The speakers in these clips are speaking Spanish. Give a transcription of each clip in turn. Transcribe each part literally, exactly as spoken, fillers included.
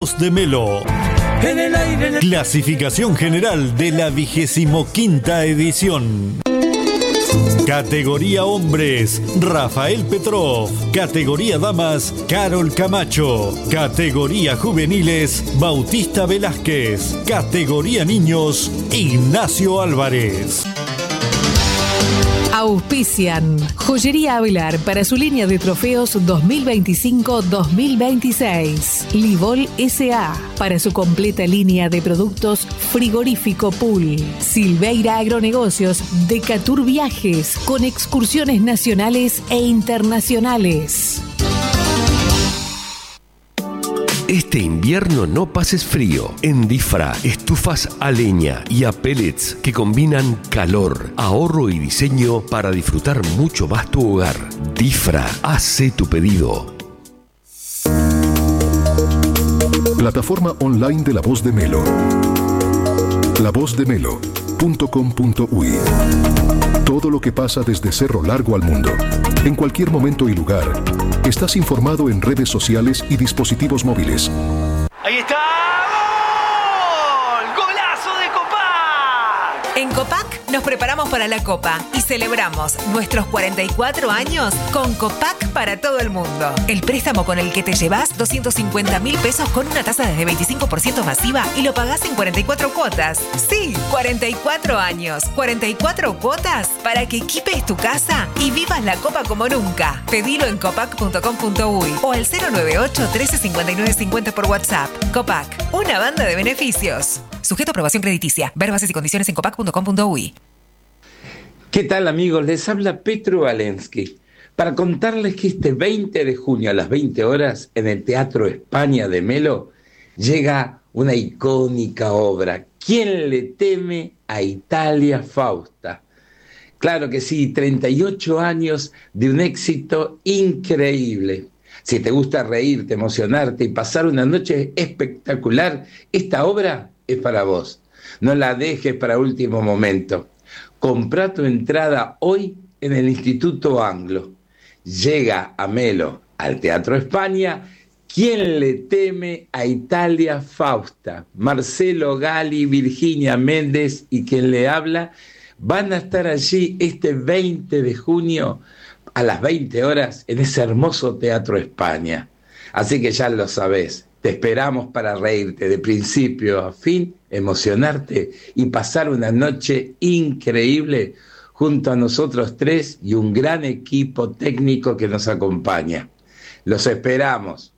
Voz de Melo. En el aire, en el... Clasificación general de la vigésimo quinta edición. Categoría hombres, Rafael Petrov. Categoría damas, Carol Camacho. Categoría juveniles, Bautista Velázquez. Categoría niños, Ignacio Álvarez. Auspician Joyería Avelar para su línea de trofeos dos mil veinticinco dos mil veintiséis. Livol S A para su completa línea de productos frigorífico pool. Silveira Agronegocios, Decatur Viajes con excursiones nacionales e internacionales. Este invierno no pases frío. En Difra, estufas a leña y a pellets que combinan calor, ahorro y diseño para disfrutar mucho más tu hogar. Difra, hace tu pedido. Plataforma online de La Voz de Melo. la voz de melo punto com punto uy. Todo lo que pasa desde Cerro Largo al mundo. En cualquier momento y lugar. Estás informado en redes sociales y dispositivos móviles. ¡Ahí está! ¡Gol! ¡Golazo de Copac! En Copac nos preparamos para la Copa y celebramos nuestros cuarenta y cuatro años con Copac para todo el mundo. El préstamo con el que te llevas doscientos cincuenta mil pesos con una tasa desde veinticinco por ciento masiva y lo pagás en cuarenta y cuatro cuotas. Sí, cuarenta y cuatro años, cuarenta y cuatro cuotas para que equipes tu casa y vivas la Copa como nunca. Pedilo en copac punto com punto uy o al cero nueve ocho trece cincuenta y nueve cincuenta por WhatsApp. Copac, una banda de beneficios. Sujeto a aprobación crediticia. Ver bases y condiciones en copac punto com punto uy. ¿Qué tal, amigos? Les habla Petru Valensky para contarles que este veinte de junio a las veinte horas en el Teatro España de Melo llega una icónica obra, ¿Quién le teme a Italia Fausta? Claro que sí, treinta y ocho años de un éxito increíble. Si te gusta reírte, emocionarte y pasar una noche espectacular, esta obra es para vos. No la dejes para último momento. Comprá tu entrada hoy en el Instituto Anglo. Llega a Melo, al Teatro España, ¿Quién le teme a Italia Fausta? Marcelo Gali, Virginia Méndez y quien le habla van a estar allí este veinte de junio a las veinte horas en ese hermoso Teatro España. Así que ya lo sabés, te esperamos para reírte de principio a fin, emocionarte y pasar una noche increíble junto a nosotros tres y un gran equipo técnico que nos acompaña. Los esperamos.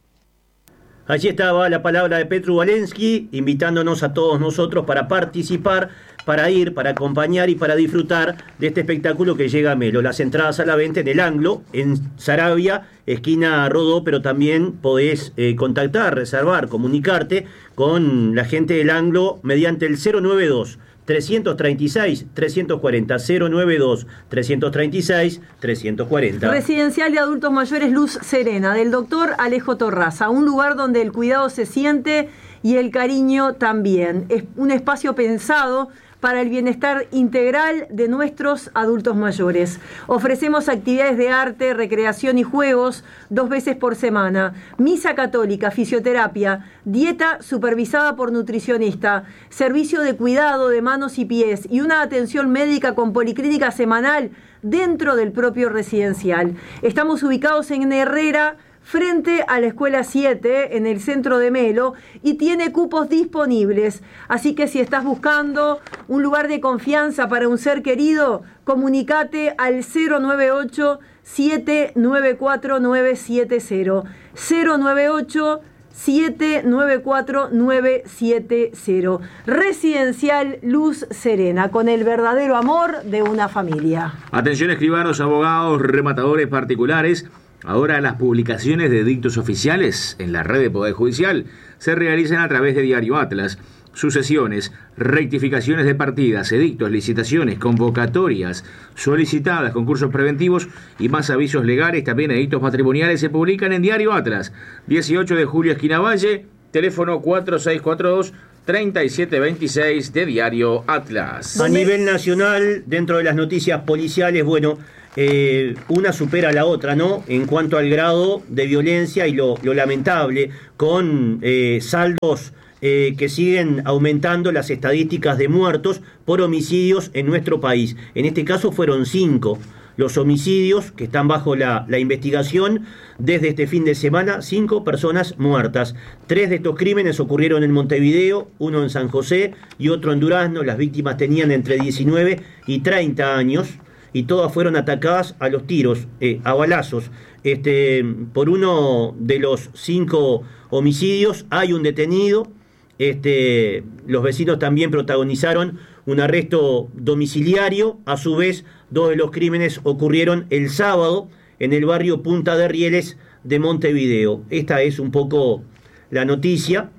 Allí estaba la palabra de Petru Valensky, invitándonos a todos nosotros para participar, para ir, para acompañar y para disfrutar de este espectáculo que llega a Melo. Las entradas a la venta en el Anglo, en Saravia, esquina Rodó, pero también podés eh, contactar, reservar, comunicarte con la gente del Anglo mediante el cero noventa y dos, trescientos treinta y seis, trescientos cuarenta, cero noventa y dos, trescientos treinta y seis, trescientos cuarenta. Residencial de Adultos Mayores Luz Serena, del doctor Alejo Torraza, un lugar donde el cuidado se siente y el cariño también. Es un espacio pensado para el bienestar integral de nuestros adultos mayores. Ofrecemos actividades de arte, recreación y juegos dos veces por semana, misa católica, fisioterapia, dieta supervisada por nutricionista, servicio de cuidado de manos y pies y una atención médica con policlínica semanal dentro del propio residencial. Estamos ubicados en Herrera, frente a la Escuela siete, en el centro de Melo, y tiene cupos disponibles. Así que si estás buscando un lugar de confianza para un ser querido, comunicate al cero noventa y ocho, siete nueve cuatro nueve siete cero. cero noventa y ocho, siete nueve cuatro nueve siete cero. Residencial Luz Serena, con el verdadero amor de una familia. Atención, escribanos, abogados, rematadores particulares. Ahora las publicaciones de edictos oficiales en la red de Poder Judicial se realizan a través de Diario Atlas. Sucesiones, rectificaciones de partidas, edictos, licitaciones, convocatorias solicitadas, concursos preventivos y más avisos legales, también edictos matrimoniales, se publican en Diario Atlas. dieciocho de julio, esquina Valle, teléfono cuatro seis cuatro dos, treinta y siete veintiséis de Diario Atlas. A nivel nacional, dentro de las noticias policiales, bueno, eh, una supera a la otra, ¿no? En cuanto al grado de violencia y lo, lo lamentable, con eh, saldos eh, que siguen aumentando las estadísticas de muertos por homicidios en nuestro país. En este caso fueron cinco los homicidios que están bajo la, la investigación desde este fin de semana, cinco personas muertas. Tres de estos crímenes ocurrieron en Montevideo, uno en San José y otro en Durazno. Las víctimas tenían entre diecinueve y treinta años y todas fueron atacadas a los tiros, eh, a balazos. Este, por uno de los cinco homicidios hay un detenido. Este, los vecinos también protagonizaron un arresto domiciliario. A su vez, dos de los crímenes ocurrieron el sábado en el barrio Punta de Rieles de Montevideo. Esta es un poco la noticia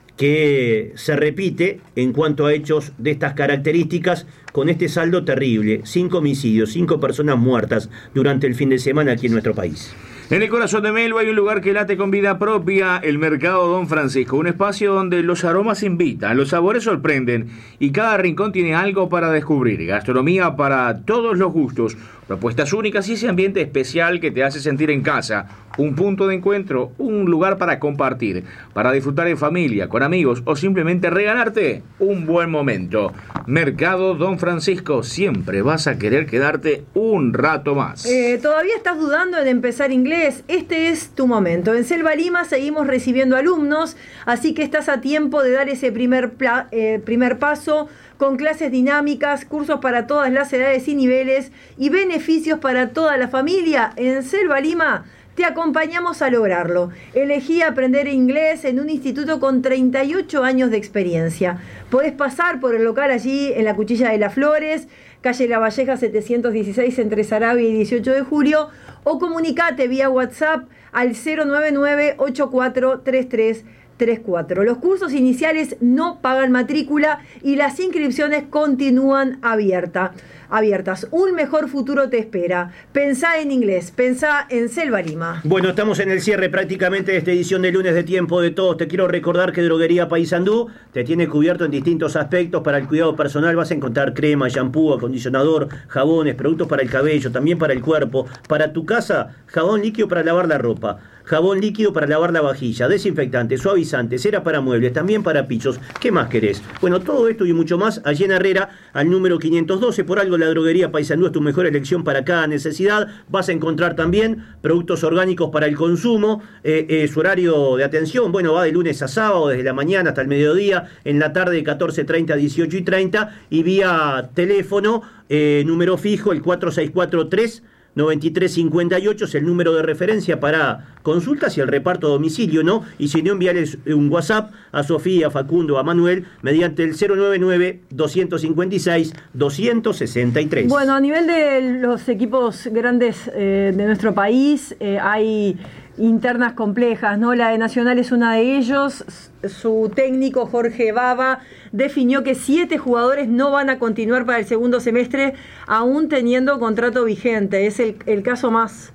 que se repite en cuanto a hechos de estas características, con este saldo terrible: cinco homicidios, cinco personas muertas durante el fin de semana aquí en nuestro país. En el corazón de Melo hay un lugar que late con vida propia, el Mercado Don Francisco, un espacio donde los aromas invitan, los sabores sorprenden y cada rincón tiene algo para descubrir. Gastronomía para todos los gustos, propuestas únicas y ese ambiente especial que te hace sentir en casa. Un punto de encuentro, un lugar para compartir, para disfrutar en familia, con amigos o simplemente regalarte un buen momento. Mercado Don Francisco, siempre vas a querer quedarte un rato más. Eh, ¿Todavía estás dudando en empezar inglés? Este es tu momento. En Selva Lima seguimos recibiendo alumnos, así que estás a tiempo de dar ese primer, pla- eh, primer paso, con clases dinámicas, cursos para todas las edades y niveles y beneficios para toda la familia. En Selva Lima te acompañamos a lograrlo. Elegí aprender inglés en un instituto con treinta y ocho años de experiencia. Podés pasar por el local allí en la Cuchilla de las Flores, calle La Valleja setecientos dieciséis entre Saravia y dieciocho de julio, o comunicate vía WhatsApp al cero nueve nueve ocho cuatro tres tres tres cuatro. Los cursos iniciales no pagan matrícula y las inscripciones continúan abierta, abiertas. Un mejor futuro te espera. Pensá en inglés, pensá en Selva Lima. Bueno, estamos en el cierre prácticamente de esta edición de lunes de Tiempo de Todos. Te quiero recordar que Droguería Paysandú te tiene cubierto en distintos aspectos. Para el cuidado personal vas a encontrar crema, shampoo, acondicionador, jabones, productos para el cabello, también para el cuerpo. Para tu casa, jabón líquido para lavar la ropa, jabón líquido para lavar la vajilla, desinfectante, suavizante, cera para muebles, también para pisos. ¿Qué más querés? Bueno, todo esto y mucho más allí en Herrera, al número quinientos doce. Por algo la Droguería Paysandú es tu mejor elección para cada necesidad. Vas a encontrar también productos orgánicos para el consumo. Eh, eh, su horario de atención, bueno, va de lunes a sábado, desde la mañana hasta el mediodía, en la tarde de catorce treinta a dieciocho y treinta, y vía teléfono, eh, número fijo, el cuatro seis cuatro tres noventa y tres cincuenta y ocho es el número de referencia para consultas y el reparto a domicilio, ¿no? Y si no, enviarles un WhatsApp a Sofía, a Facundo, a Manuel, mediante el cero nueve nueve dos cinco seis dos seis tres. Bueno, a nivel de los equipos grandes eh, de nuestro país, eh, hay internas complejas, ¿no? La de Nacional es una de ellos. Su técnico, Jorge Baba, definió que siete jugadores no van a continuar para el segundo semestre, aún teniendo contrato vigente. Es el, el caso más,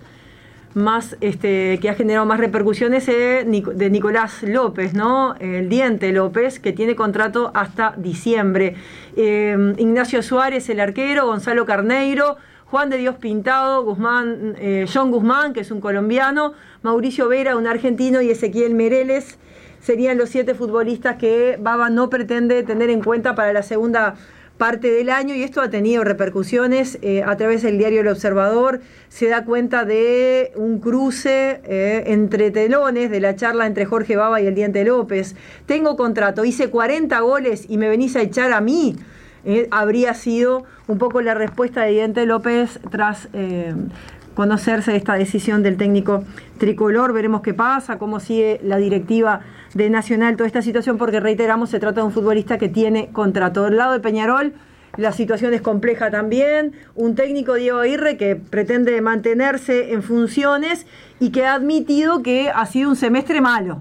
más este, que ha generado más repercusiones de, de Nicolás López, ¿no? El Diente López, que tiene contrato hasta diciembre. Eh, Ignacio Suárez, el arquero, Gonzalo Carneiro, Juan de Dios Pintado, Guzmán, eh, John Guzmán, que es un colombiano, Mauricio Vera, un argentino, y Ezequiel Mereles serían los siete futbolistas que Baba no pretende tener en cuenta para la segunda parte del año, y esto ha tenido repercusiones. Eh, a través del diario El Observador se da cuenta de un cruce eh, entre telones de la charla entre Jorge Baba y el Diente López. Tengo contrato, hice cuarenta goles y me venís a echar a mí. Eh, habría sido un poco la respuesta de Diente López tras eh, conocerse esta decisión del técnico tricolor. Veremos qué pasa, cómo sigue la directiva de Nacional toda esta situación, porque reiteramos, se trata de un futbolista que tiene contrato. Del lado de Peñarol, la situación es compleja también. Un técnico, Diego Aguirre, que pretende mantenerse en funciones y que ha admitido que ha sido un semestre malo.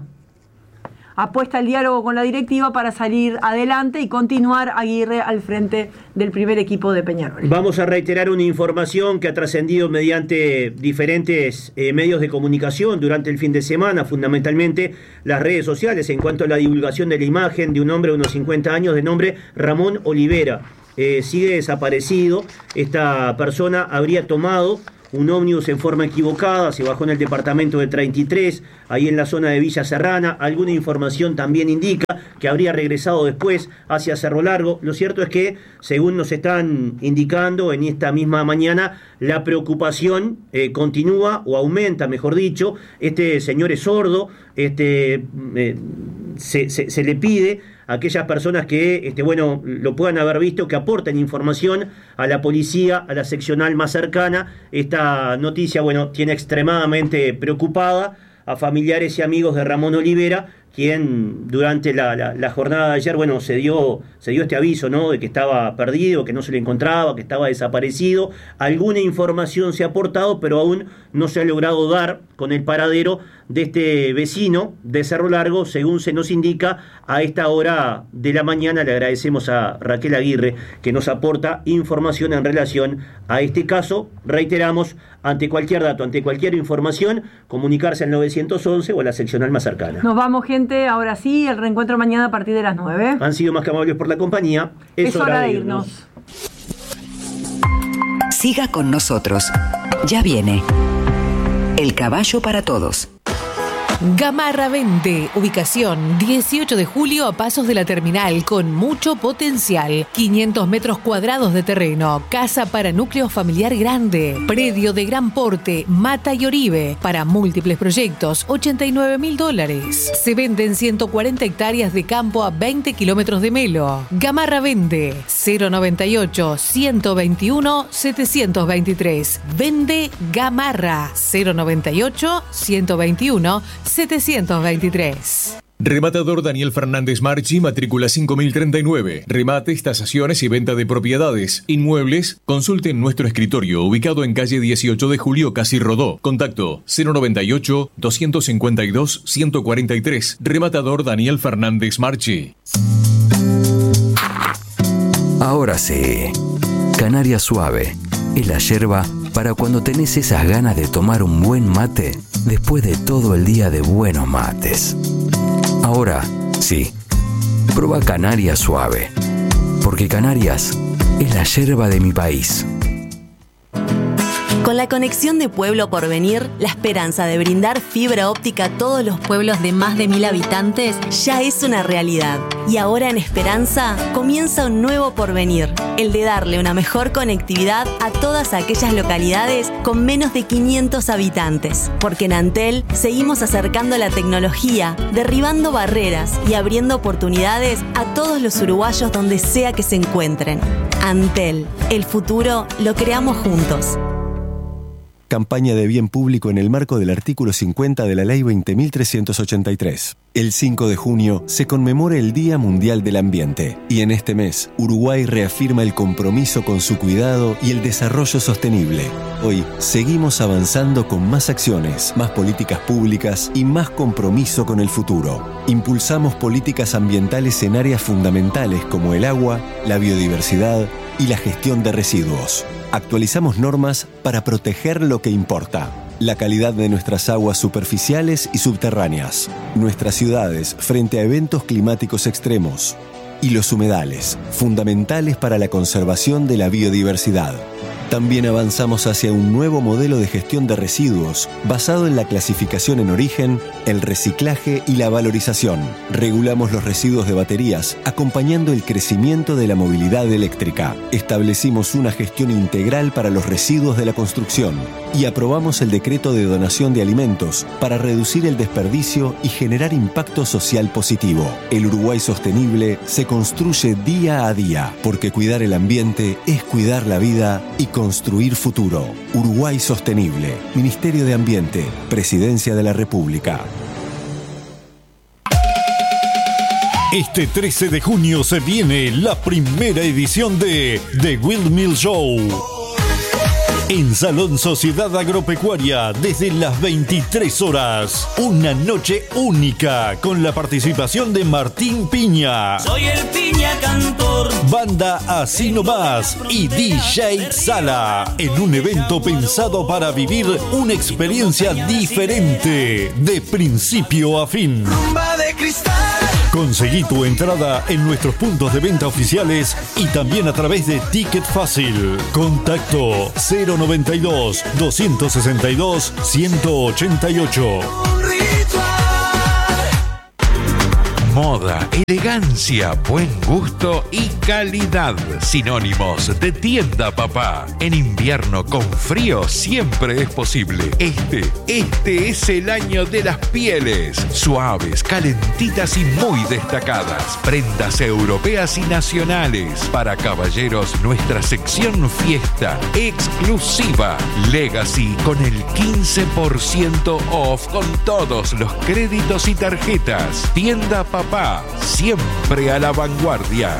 Apuesta al diálogo con la directiva para salir adelante y continuar Aguirre al frente del primer equipo de Peñarol. Vamos a reiterar una información que ha trascendido mediante diferentes eh, medios de comunicación durante el fin de semana, fundamentalmente las redes sociales, en cuanto a la divulgación de la imagen de un hombre de unos cincuenta años de nombre Ramón Olivera. eh, sigue desaparecido. Esta persona habría tomado un ómnibus en forma equivocada, se bajó en el departamento de treinta y tres, ahí en la zona de Villa Serrana. Alguna información también indica que habría regresado después hacia Cerro Largo. Lo cierto es que, según nos están indicando en esta misma mañana, la preocupación eh, continúa o aumenta, mejor dicho. Este señor es sordo, este, eh, se, se, se le pide a aquellas personas que este, bueno, lo puedan haber visto, que aporten información a la policía, a la seccional más cercana. Esta noticia, bueno, tiene extremadamente preocupada a familiares y amigos de Ramón Olivera, quien durante la, la, la jornada de ayer, bueno, se dio, se dio este aviso, ¿no?, de que estaba perdido, que no se le encontraba, que estaba desaparecido. Alguna información se ha aportado, pero aún no se ha logrado dar con el paradero de este vecino de Cerro Largo, según se nos indica a esta hora de la mañana. Le agradecemos a Raquel Aguirre que nos aporta información en relación a este caso. Reiteramos, ante cualquier dato, ante cualquier información, comunicarse al nueve once o a la seccional más cercana. Nos vamos, gente, ahora sí, el reencuentro mañana a partir de las nueve. Han sido más que amables por la compañía. Es, es hora, hora de irnos. irnos. Siga con nosotros. Ya viene El Caballo para Todos. Gamarra Vende, ubicación dieciocho de julio a pasos de la terminal, con mucho potencial, quinientos metros cuadrados de terreno, casa para núcleo familiar grande, predio de gran porte, Mata y Oribe, para múltiples proyectos, ochenta y nueve mil dólares. Se venden ciento cuarenta hectáreas de campo a veinte kilómetros de Melo. Gamarra Vende, cero noventa y ocho, ciento veintiuno, setecientos veintitrés. Vende Gamarra, cero noventa y ocho, ciento veintiuno, setecientos veintitrés. Rematador Daniel Fernández Marchi, matrícula cinco mil treinta y nueve. Remates, tasaciones y venta de propiedades. Inmuebles, consulte en nuestro escritorio, ubicado en calle dieciocho de julio, Casi Rodó. Contacto cero noventa y ocho, doscientos cincuenta y dos, ciento cuarenta y tres. Rematador Daniel Fernández Marchi. Ahora sí, Canaria Suave es la yerba para cuando tenés esas ganas de tomar un buen mate después de todo el día de buenos mates. Ahora, sí, prueba Canaria Suave, porque Canarias es la yerba de mi país. Con la conexión de Pueblo Porvenir, la esperanza de brindar fibra óptica a todos los pueblos de más de mil habitantes ya es una realidad. Y ahora en Esperanza comienza un nuevo porvenir, el de darle una mejor conectividad a todas aquellas localidades con menos de quinientos habitantes. Porque en Antel seguimos acercando la tecnología, derribando barreras y abriendo oportunidades a todos los uruguayos donde sea que se encuentren. Antel, el futuro lo creamos juntos. Campaña de bien público en el marco del artículo cincuenta de la Ley veinte mil trescientos ochenta y tres. El cinco de junio se conmemora el Día Mundial del Ambiente y en este mes Uruguay reafirma el compromiso con su cuidado y el desarrollo sostenible. Hoy seguimos avanzando con más acciones, más políticas públicas y más compromiso con el futuro. Impulsamos políticas ambientales en áreas fundamentales como el agua, la biodiversidad y la gestión de residuos. Actualizamos normas para proteger lo que importa: la calidad de nuestras aguas superficiales y subterráneas, nuestras ciudades frente a eventos climáticos extremos y los humedales, fundamentales para la conservación de la biodiversidad. También avanzamos hacia un nuevo modelo de gestión de residuos basado en la clasificación en origen, el reciclaje y la valorización. Regulamos los residuos de baterías, acompañando el crecimiento de la movilidad eléctrica. Establecimos una gestión integral para los residuos de la construcción y aprobamos el decreto de donación de alimentos para reducir el desperdicio y generar impacto social positivo. El Uruguay sostenible se construye día a día, porque cuidar el ambiente es cuidar la vida y construir futuro. Uruguay Sostenible. Ministerio de Ambiente. Presidencia de la República. Este trece de junio se viene la primera edición de The Windmill Show. En Salón Sociedad Agropecuaria, desde las veintitrés horas. Una noche única con la participación de Martín Piña. Soy el Piña Cantor. Banda Así No Más y D J Sala. En un evento pensado para vivir una experiencia diferente de principio a fin. Rumba de cristal. Conseguí tu entrada en nuestros puntos de venta oficiales y también a través de Ticket Fácil. Contacto cero noventa y dos, doscientos sesenta y dos, ciento ochenta y ocho. Moda, elegancia, buen gusto y calidad. Sinónimos de Tienda Papá. En invierno con frío siempre es posible. Este, este es el año de las pieles. Suaves, calentitas y muy destacadas. Prendas europeas y nacionales. Para caballeros, nuestra sección fiesta exclusiva. Legacy con el quince por ciento off con todos los créditos y tarjetas. Tienda Papá. Papá, siempre a la vanguardia.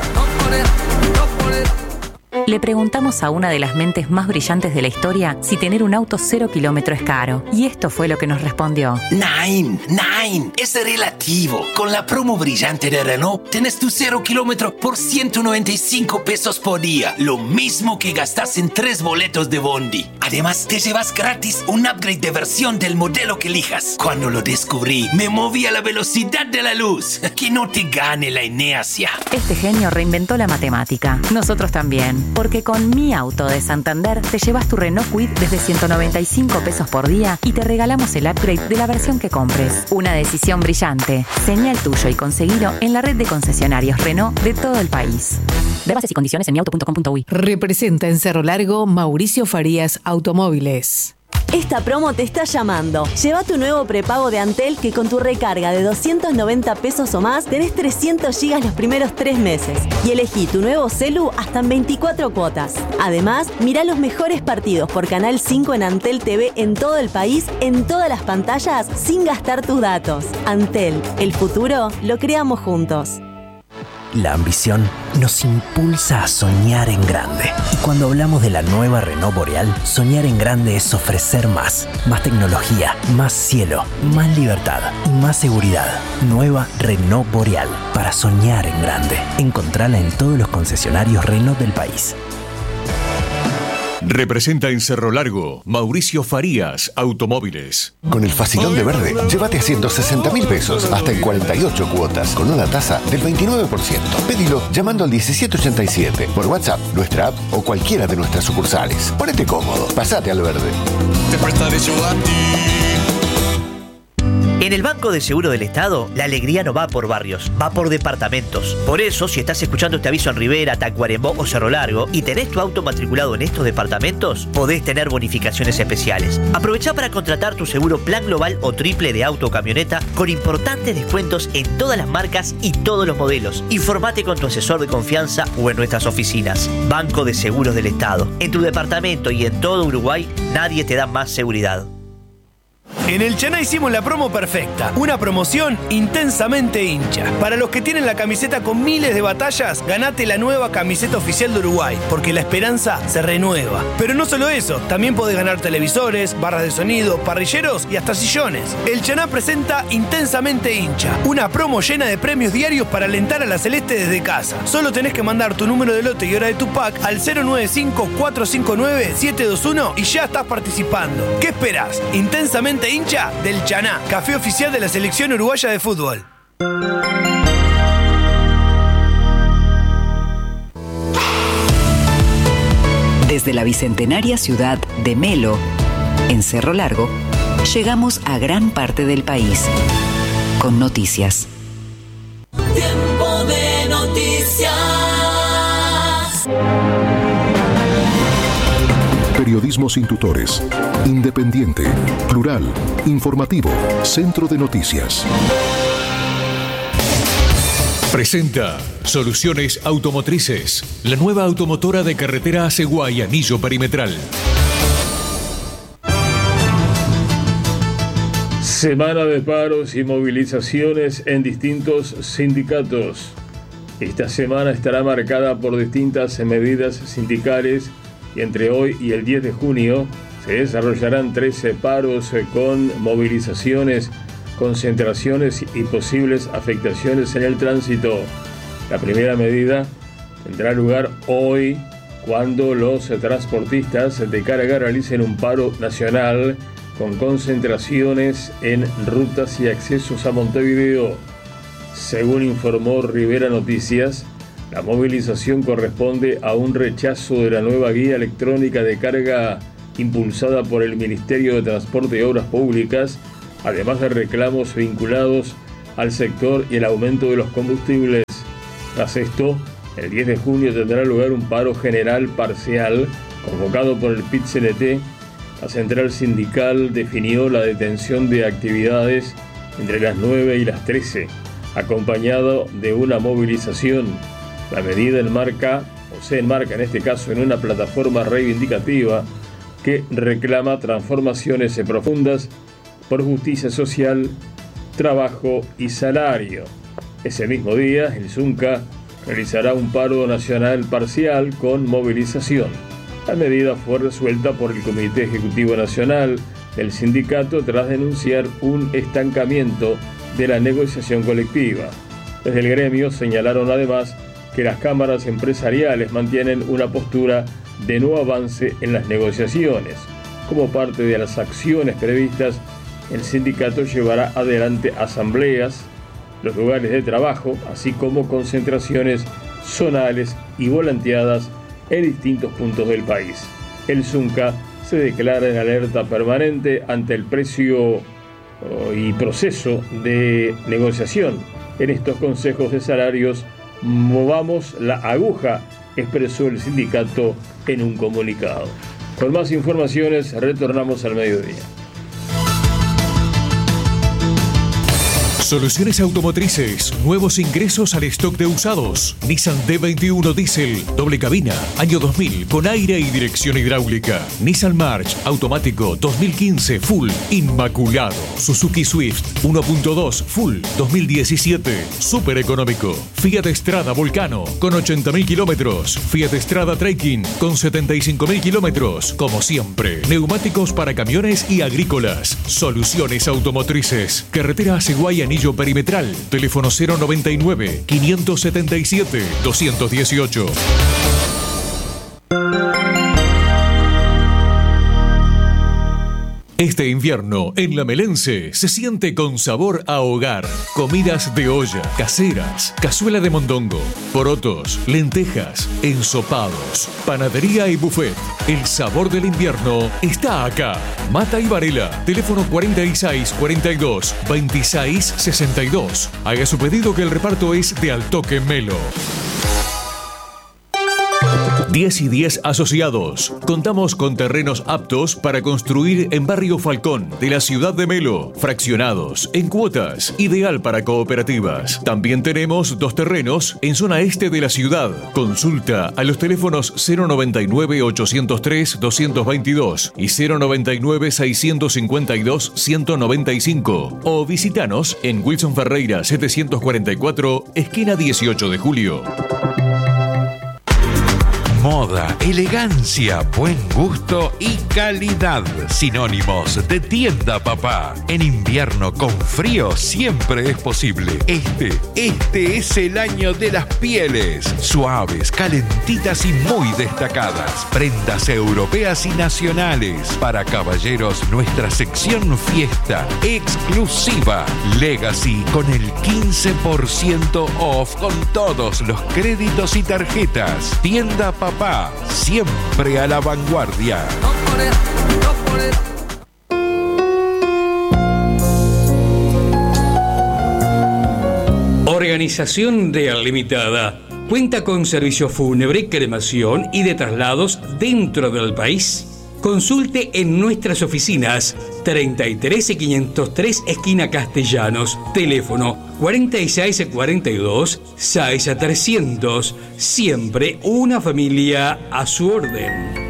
Le preguntamos a una de las mentes más brillantes de la historia si tener un auto cero kilómetro es caro. Y esto fue lo que nos respondió. Nein, nein, es relativo. Con la promo brillante de Renault, tenés tu cero kilómetro por ciento noventa y cinco pesos por día. Lo mismo que gastas en tres boletos de Bondi. Además, te llevas gratis un upgrade de versión del modelo que elijas. Cuando lo descubrí, me moví a la velocidad de la luz. Que no te gane la inercia. Este genio reinventó la matemática. Nosotros también. Porque con Mi Auto de Santander te llevas tu Renault Kwid desde ciento noventa y cinco pesos por día y te regalamos el upgrade de la versión que compres. Una decisión brillante. Señal tuyo y conseguilo en la red de concesionarios Renault de todo el país. De bases y condiciones en mi auto punto com punto uy. Representa en Cerro Largo Mauricio Farías Automóviles. Esta promo te está llamando. Lleva tu nuevo prepago de Antel que con tu recarga de doscientos noventa pesos o más tenés trescientos gigas los primeros tres meses. Y elegí tu nuevo celu hasta en veinticuatro cuotas. Además, mirá los mejores partidos por Canal cinco en Antel T V en todo el país, en todas las pantallas, sin gastar tus datos. Antel, el futuro lo creamos juntos. La ambición nos impulsa a soñar en grande. Y cuando hablamos de la nueva Renault Boreal, soñar en grande es ofrecer más. Más tecnología, más cielo, más libertad y más seguridad. Nueva Renault Boreal, para soñar en grande. Encontrala en todos los concesionarios Renault del país. Representa en Cerro Largo Mauricio Farías Automóviles. Con el Facilón de Verde, llévate a ciento sesenta mil pesos hasta en cuarenta y ocho cuotas con una tasa del veintinueve por ciento. Pedilo llamando al diecisiete ochenta y siete por WhatsApp, nuestra app o cualquiera de nuestras sucursales. Ponete cómodo, pasate al verde. Te prestaré yo a ti. En el Banco de Seguro del Estado, la alegría no va por barrios, va por departamentos. Por eso, si estás escuchando este aviso en Rivera, Tacuarembó o Cerro Largo y tenés tu auto matriculado en estos departamentos, podés tener bonificaciones especiales. Aprovechá para contratar tu seguro plan global o triple de auto o camioneta con importantes descuentos en todas las marcas y todos los modelos. Informate con tu asesor de confianza o en nuestras oficinas. Banco de Seguros del Estado. En tu departamento y en todo Uruguay, nadie te da más seguridad. En el Chaná hicimos la promo perfecta, una promoción intensamente hincha. Para los que tienen la camiseta con miles de batallas, ganate la nueva camiseta oficial de Uruguay, porque la esperanza se renueva. Pero no solo eso, también podés ganar televisores, barras de sonido, parrilleros y hasta sillones. El Chaná presenta Intensamente hincha, una promo llena de premios diarios para alentar a la Celeste desde casa. Solo tenés que mandar tu número de lote y hora de tu pack al cero nueve cinco, cuatro cinco nueve, siete dos uno y ya estás participando. ¿Qué esperás? Intensamente hincha del Chaná, café oficial de la selección uruguaya de fútbol. Desde la bicentenaria ciudad de Melo, en Cerro Largo, llegamos a gran parte del país con noticias. Tiempo de noticias. Periodismo sin tutores. Independiente, plural, informativo, centro de noticias. Presenta Soluciones Automotrices, la nueva automotora de carretera Aceguá y Anillo Perimetral. Semana de paros y movilizaciones en distintos sindicatos. Esta semana estará marcada por distintas medidas sindicales y entre hoy y el diez de junio se desarrollarán trece paros con movilizaciones, concentraciones y posibles afectaciones en el tránsito. La primera medida tendrá lugar hoy cuando los transportistas de carga realicen un paro nacional con concentraciones en rutas y accesos a Montevideo. Según informó Rivera Noticias, la movilización corresponde a un rechazo de la nueva guía electrónica de carga impulsada por el Ministerio de Transporte y Obras Públicas, además de reclamos vinculados al sector y el aumento de los combustibles. Tras esto, el diez de junio tendrá lugar un paro general parcial convocado por el P I T C N T. La central sindical definió la detención de actividades entre las nueve y las trece, acompañado de una movilización. La medida enmarca, o se enmarca en este caso, en una plataforma reivindicativa que reclama transformaciones profundas por justicia social, trabajo y salario. Ese mismo día, el Zunca realizará un paro nacional parcial con movilización. La medida fue resuelta por el Comité Ejecutivo Nacional del sindicato tras denunciar un estancamiento de la negociación colectiva. Desde el gremio señalaron además que las cámaras empresariales mantienen una postura de no avance en las negociaciones. Como parte de las acciones previstas, el sindicato llevará adelante asambleas, los lugares de trabajo, así como concentraciones zonales y volanteadas en distintos puntos del país. El Zunca se declara en alerta permanente ante el precio y proceso de negociación en estos consejos de salarios. Movamos la aguja, expresó el sindicato en un comunicado. Con más informaciones retornamos al mediodía. Soluciones automotrices, nuevos ingresos al stock de usados. Nissan D veintiuno Diesel, doble cabina, año dos mil, con aire y dirección hidráulica. Nissan March, automático, dos mil quince, full, inmaculado. Suzuki Swift, uno punto dos, full, dos mil diecisiete, súper económico. Fiat Strada Volcano, con ochenta mil kilómetros. Fiat Strada Trekking, con setenta y cinco mil kilómetros. Como siempre, neumáticos para camiones y agrícolas. Soluciones automotrices. Carretera Aceguay Anillo Perimetral. Teléfono cero noventa y nueve, quinientos setenta y siete, doscientos dieciocho. Este invierno, en La Melense, se siente con sabor a hogar. Comidas de olla, caseras, cazuela de mondongo, porotos, lentejas, ensopados, panadería y buffet. El sabor del invierno está acá. Mata y Varela, teléfono cuarenta y seis, cuarenta y dos, veintiséis, sesenta y dos. Haga su pedido que el reparto es de Al Toque Melo. diez y diez Asociados. Contamos con terrenos aptos para construir en Barrio Falcón de la ciudad de Melo. Fraccionados, en cuotas, ideal para cooperativas. También tenemos dos terrenos en zona este de la ciudad. Consulta a los teléfonos cero noventa y nueve, ochocientos tres, doscientos veintidós y cero noventa y nueve, seiscientos cincuenta y dos, ciento noventa y cinco. O visitanos en Wilson Ferreira setecientos cuarenta y cuatro, esquina dieciocho de julio. Moda, elegancia, buen gusto y calidad. Sinónimos de Tienda Papá. En invierno con frío siempre es posible. Este, este es el año de las pieles. Suaves, calentitas y muy destacadas. Prendas europeas y nacionales. Para caballeros, nuestra sección fiesta exclusiva. Legacy con el quince por ciento off con todos los créditos y tarjetas. Tienda Papá. Papá, siempre a la vanguardia. Organización Real Limitada. Cuenta con servicio fúnebre, cremación y de traslados dentro del país. Consulte en nuestras oficinas treinta y tres y quinientos tres esquina Castellanos. Teléfono cuarenta y seis cuarenta y dos, seis a trescientos. Siempre una familia a su orden.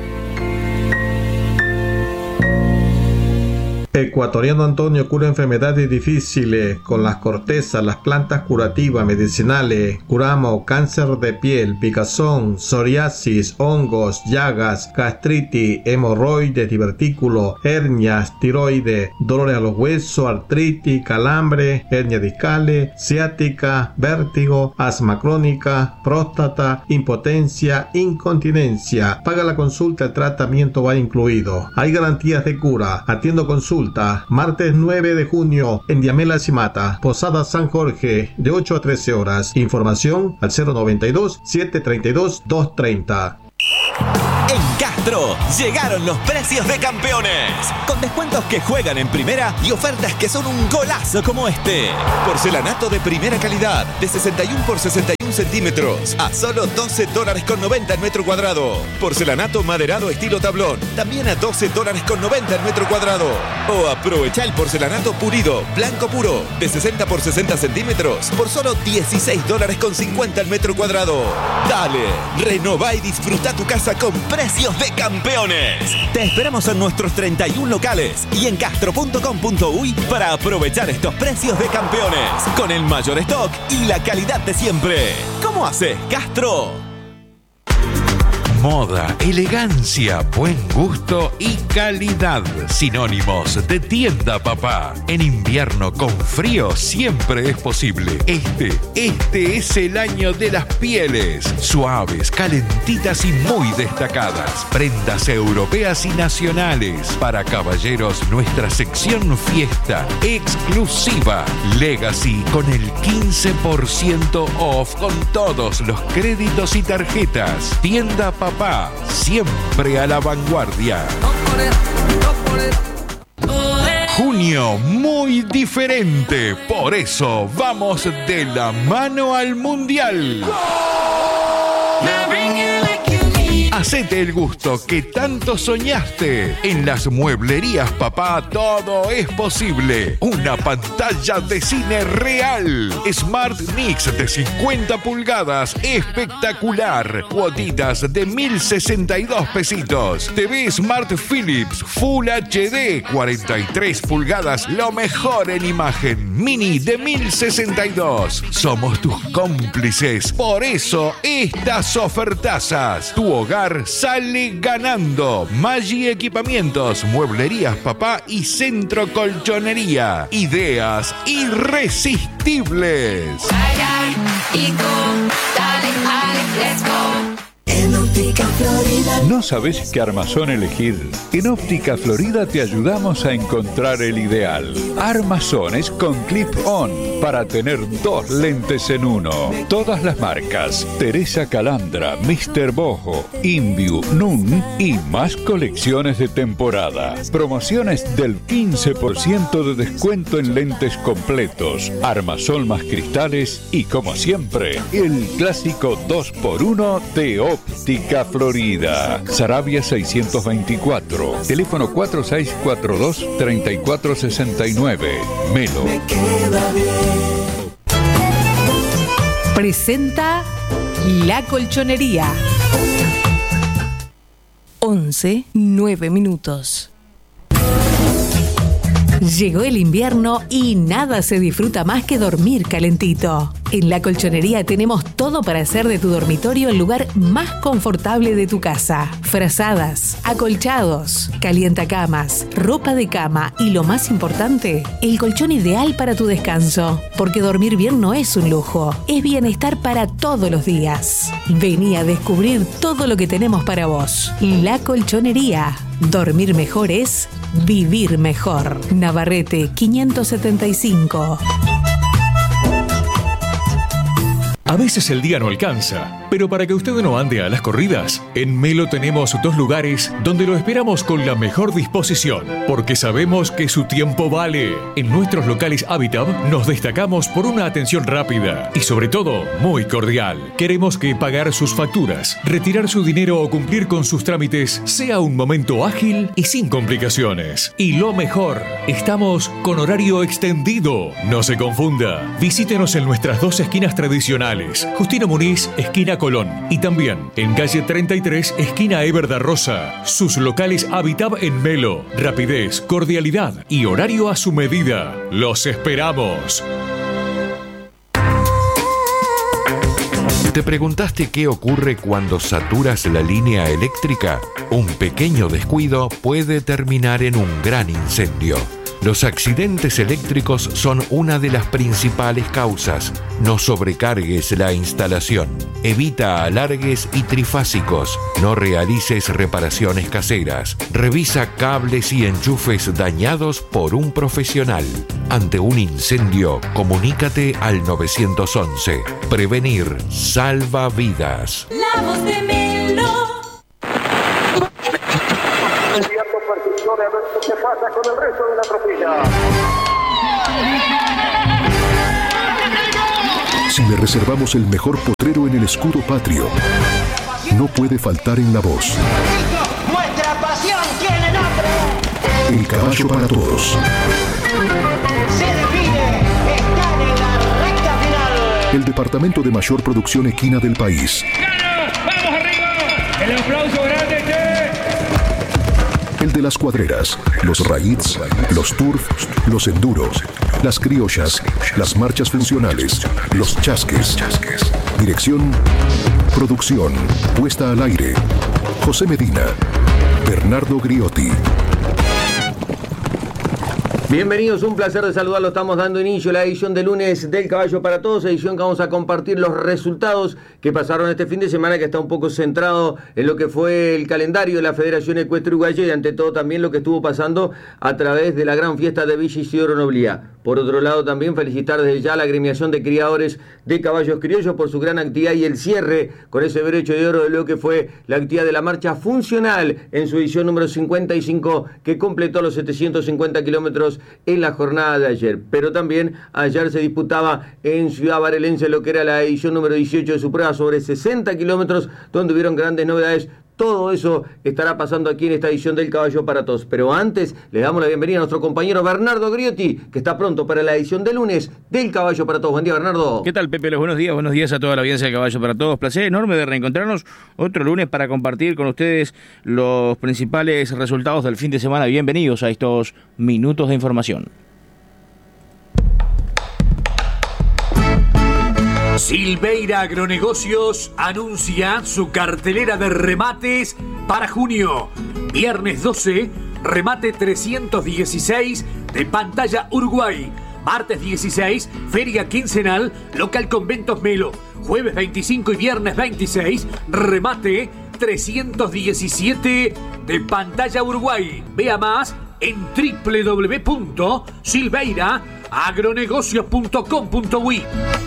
Ecuatoriano Antonio cura enfermedades difíciles con las cortezas, las plantas curativas medicinales. Curamos cáncer de piel, picazón, psoriasis, hongos, llagas, gastritis, hemorroides, divertículos, hernias, tiroides, dolores a los huesos, artritis, calambre, hernias discales, ciática, vértigo, asma crónica, próstata, impotencia, incontinencia. Paga la consulta, el tratamiento va incluido. Hay garantías de cura. Atiendo consulta consulta. Martes nueve de junio en Diamela Cimata, Posada San Jorge, de ocho a trece horas. Información al cero noventa y dos, setecientos treinta y dos, doscientos treinta. En Castro llegaron los precios de campeones, con descuentos que juegan en primera y ofertas que son un golazo como este. Porcelanato de primera calidad, de sesenta y uno por sesenta y uno centímetros, a solo doce dólares con noventa el metro cuadrado. Porcelanato maderado estilo tablón, también a doce dólares con noventa el metro cuadrado. O aprovecha el porcelanato pulido, blanco puro, de sesenta por sesenta centímetros, por solo dieciséis dólares con cincuenta el metro cuadrado. Dale, renová y disfruta tu casa con precios de campeones. Te esperamos en nuestros treinta y uno locales y en castro punto com punto uy para aprovechar estos precios de campeones con el mayor stock y la calidad de siempre. ¿Cómo haces, Castro? Moda, elegancia, buen gusto y calidad. Sinónimos de Tienda Papá. En invierno con frío siempre es posible. Este, este es el año de las pieles. Suaves, calentitas y muy destacadas. Prendas europeas y nacionales. Para caballeros, nuestra sección fiesta exclusiva. Legacy con el quince por ciento off con todos los créditos y tarjetas. Tienda Papá. Papá, siempre a la vanguardia. Junio muy diferente, por eso vamos de la mano al Mundial. Hacete el gusto que tanto soñaste. En las mueblerías Papá todo es posible. Una pantalla de cine real. Smart Mix de cincuenta pulgadas, espectacular. Cuotitas de mil sesenta y dos pesitos. T V Smart Philips Full H D, cuarenta y tres pulgadas, lo mejor en imagen. Mini de mil sesenta y dos. Somos tus cómplices. Por eso estas ofertazas. Tu hogar sale ganando. Maggi Equipamientos, Mueblerías Papá y Centro Colchonería. Ideas irresistibles. ¿No sabes qué armazón elegir? En Óptica Florida te ayudamos a encontrar el ideal. Armazones con clip-on para tener dos lentes en uno. Todas las marcas: Teresa Calandra, mister Bojo, Inviu, Nun y más colecciones de temporada. Promociones del quince por ciento de descuento en lentes completos, armazón más cristales y, como siempre, el clásico dos por uno de Óptica Florida. Sarabia seiscientos veinticuatro. Teléfono cuatro seis cuatro dos, tres cuatro seis nueve. Melo. Presenta La Colchonería. once, nueve minutos. Llegó el invierno y nada se disfruta más que dormir calentito. En La Colchonería tenemos todo para hacer de tu dormitorio el lugar más confortable de tu casa. Frazadas, acolchados, calientacamas, ropa de cama y, lo más importante, el colchón ideal para tu descanso. Porque dormir bien no es un lujo, es bienestar para todos los días. Vení a descubrir todo lo que tenemos para vos. La Colchonería. Dormir mejor es vivir mejor. Navarrete quinientos setenta y cinco. A veces el día no alcanza, pero para que usted no ande a las corridas, en Melo tenemos dos lugares donde lo esperamos con la mejor disposición, porque sabemos que su tiempo vale. En nuestros locales Habitat nos destacamos por una atención rápida y, sobre todo, muy cordial. Queremos que pagar sus facturas, retirar su dinero o cumplir con sus trámites sea un momento ágil y sin complicaciones. Y lo mejor, estamos con horario extendido. No se confunda. Visítenos en nuestras dos esquinas tradicionales. Justino Muniz, esquina Colón. Y también en calle treinta y tres, esquina Eber da Rosa. Sus locales Habitat en Melo. Rapidez, cordialidad y horario a su medida. ¡Los esperamos! ¿Te preguntaste qué ocurre cuando saturas la línea eléctrica? Un pequeño descuido puede terminar en un gran incendio. Los accidentes eléctricos son una de las principales causas. No sobrecargues la instalación. Evita alargues y trifásicos. No realices reparaciones caseras. Revisa cables y enchufes dañados por un profesional. Ante un incendio, comunícate al nueve once. Prevenir salva vidas. La voz de Melo. De a ver qué pasa con el resto de la tropilla. Si le reservamos el mejor potrero en el escudo patrio, no puede faltar en la voz. Nuestra pasión tiene nombre. El caballo para todos. Se define, están en la recta final. El departamento de mayor producción equina del país. ¡Vamos arriba! El aplauso grande. El de las cuadreras, los raids, los turf, los enduros, las criollas, las marchas funcionales, los chasques. Dirección, producción, puesta al aire. José Medina, Bernardo Griotti. Bienvenidos, un placer de saludarlos. Estamos dando inicio a la edición de lunes del Caballo para Todos, edición que vamos a compartir los resultados que pasaron este fin de semana, que está un poco centrado en lo que fue el calendario de la Federación Ecuestre Uruguaya y ante todo también lo que estuvo pasando a través de la gran fiesta de Villa Isidoro Noblía. Por otro lado, también felicitar desde ya a la agremiación de criadores de caballos criollos por su gran actividad y el cierre con ese broche de oro de lo que fue la actividad de la marcha funcional en su edición número cincuenta y cinco, que completó los setecientos cincuenta kilómetros en la jornada de ayer. Pero también ayer se disputaba en Ciudad Varelense lo que era la edición número dieciocho de su prueba sobre sesenta kilómetros, donde hubieron grandes novedades. Todo eso estará pasando aquí en esta edición del Caballo para Todos. Pero antes, le damos la bienvenida a nuestro compañero Bernardo Griotti, que está pronto para la edición de lunes del Caballo para Todos. Buen día, Bernardo. ¿Qué tal, Pepe? Los buenos días, buenos días a toda la audiencia del Caballo para Todos. Placer enorme de reencontrarnos otro lunes para compartir con ustedes los principales resultados del fin de semana. Bienvenidos a estos minutos de información. Silveira Agronegocios anuncia su cartelera de remates para junio. Viernes doce, remate trescientos dieciséis de Pantalla Uruguay. Martes dieciséis, feria quincenal, local Conventos Melo. Jueves veinticinco y viernes veintiséis, remate trescientos diecisiete de Pantalla Uruguay. Vea más en doble u doble u doble u punto silveira agronegocios punto com punto uy.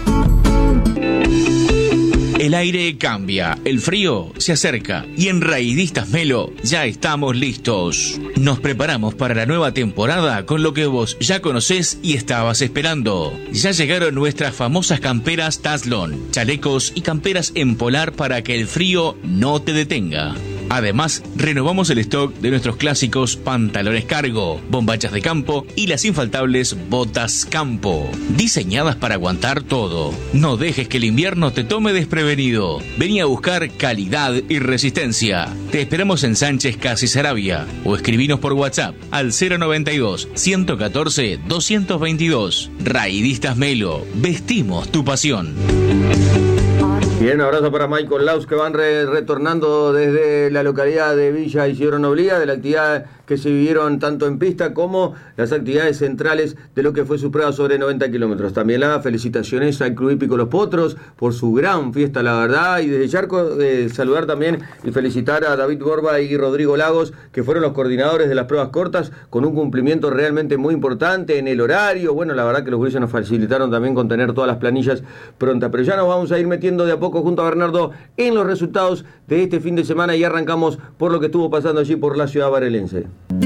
El aire cambia, el frío se acerca y en Raidistas Melo ya estamos listos. Nos preparamos para la nueva temporada con lo que vos ya conocés y estabas esperando. Ya llegaron nuestras famosas camperas Tazlon, chalecos y camperas en polar para que el frío no te detenga. Además, renovamos el stock de nuestros clásicos pantalones cargo, bombachas de campo y las infaltables botas campo, diseñadas para aguantar todo. No dejes que el invierno te tome desprevenido. Vení a buscar calidad y resistencia. Te esperamos en Sánchez Casi Sarabia o escribinos por WhatsApp al cero noventa y dos, ciento catorce, doscientos veintidós. Raidistas Melo, vestimos tu pasión. Bien, un abrazo para Michael Laus, que van re retornando desde la localidad de Villa Isidoro Noblía, de la actividad que se vivieron tanto en pista como las actividades centrales de lo que fue su prueba sobre noventa kilómetros. También las felicitaciones al Club Hípico Los Potros por su gran fiesta, la verdad, y desde Yarco eh, saludar también y felicitar a David Borba y Rodrigo Lagos, que fueron los coordinadores de las pruebas cortas, con un cumplimiento realmente muy importante en el horario. Bueno, la verdad que los gurises nos facilitaron también con tener todas las planillas prontas, pero ya nos vamos a ir metiendo de a poco junto a Bernardo en los resultados de este fin de semana y arrancamos por lo que estuvo pasando allí por la ciudad varelense.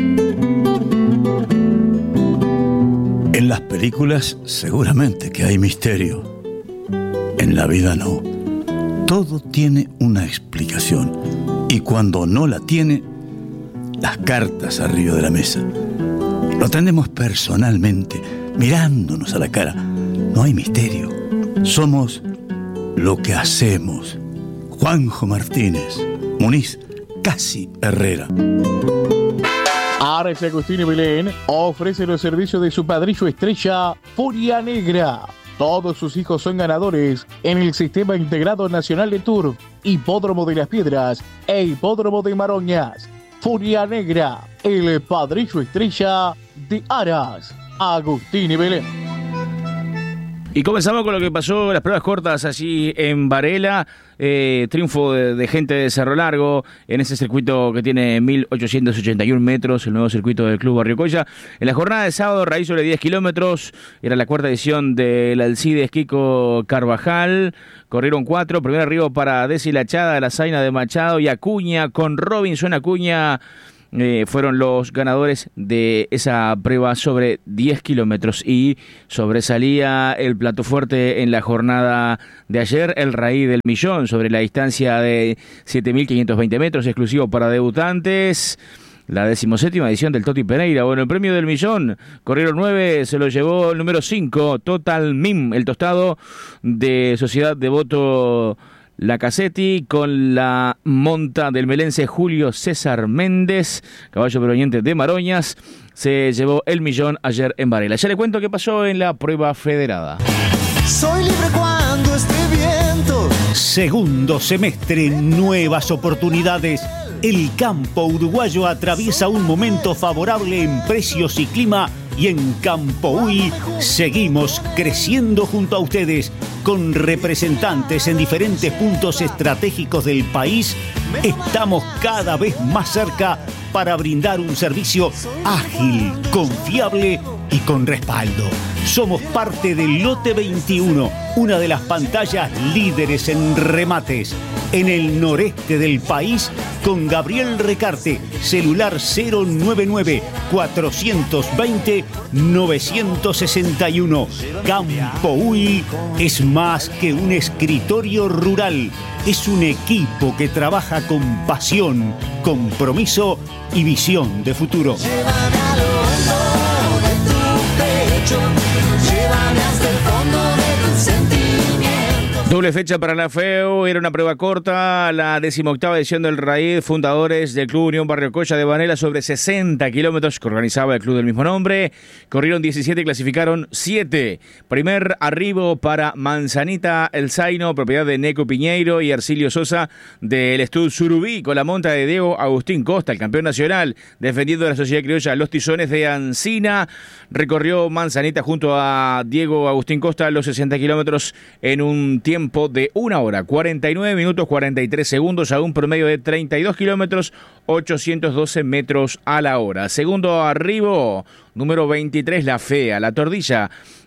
En las películas seguramente que hay misterio. En la vida no. Todo tiene una explicación. Y cuando no la tiene, las cartas arriba de la mesa. Lo atendemos personalmente, mirándonos a la cara. No hay misterio. Somos lo que hacemos. Juanjo Martínez, Muniz, Casi Herrera. Ares Agustín Belén ofrece los servicios de su padrillo estrella, Furia Negra. Todos sus hijos son ganadores en el Sistema Integrado Nacional de Turf, Hipódromo de las Piedras e Hipódromo de Maroñas. Furia Negra, el padrillo estrella de Aras, Agustín y Belén. Y comenzamos con lo que pasó, las pruebas cortas allí en Varela, eh, triunfo de, de gente de Cerro Largo en ese circuito que tiene mil ochocientos ochenta y uno metros, el nuevo circuito del Club Barrio Colla. En la jornada de sábado, raíz sobre diez kilómetros, era la cuarta edición del Alcides Kiko Carvajal, corrieron cuatro, primer arribo para Desi Lachada, La Zaina de Machado y Acuña, con Robinson Acuña. Eh, fueron los ganadores de esa prueba sobre diez kilómetros y sobresalía el plato fuerte en la jornada de ayer, el Raíz del Millón, sobre la distancia de siete mil quinientos veinte metros, exclusivo para debutantes. La decimoséptima edición del Toti Pereira. Bueno, el premio del millón, corrieron nueve, se lo llevó el número cinco, Total Mim, el tostado de Sociedad Devoto La Casetti, con la monta del melense Julio César Méndez, caballo proveniente de Maroñas, se llevó el millón ayer en Varela. Ya le cuento qué pasó en la prueba federada. Soy libre cuando esté viento. Segundo semestre, nuevas oportunidades. El campo uruguayo atraviesa un momento favorable en precios y clima, y en Campo Uy seguimos creciendo junto a ustedes, con representantes en diferentes puntos estratégicos del país. Estamos cada vez más cerca para brindar un servicio ágil, confiable y con respaldo. Somos parte del Lote veintiuno, una de las pantallas líderes en remates en el noreste del país, con Gabriel Recarte, celular cero nueve nueve, cuatro dos cero, nueve seis uno. Campo Uy es más que un escritorio rural, es un equipo que trabaja con pasión, compromiso y visión de futuro. Llévame a lo hondo de tu pecho, llévame hasta el fondo de tus sentimientos. Doble fecha para la F E U, era una prueba corta, la decimoctava edición del Raíz, fundadores del Club Unión Barrio Colla de Varela, sobre sesenta kilómetros que organizaba el club del mismo nombre. Corrieron diecisiete y clasificaron siete. Primer arribo para Manzanita El Zaino, propiedad de Neco Piñeiro y Ercilio Sosa del Estud Surubí, con la monta de Diego Agustín Costa, el campeón nacional, defendiendo a la Sociedad Criolla Los Tizones de Ancina. Recorrió Manzanita junto a Diego Agustín Costa los sesenta kilómetros en un tiempo de una hora, cuarenta y nueve minutos, cuarenta y tres segundos, a un promedio de treinta y dos kilómetros, ochocientos doce metros a la hora. Segundo arribo, número veintitrés, La Fea, la tordilla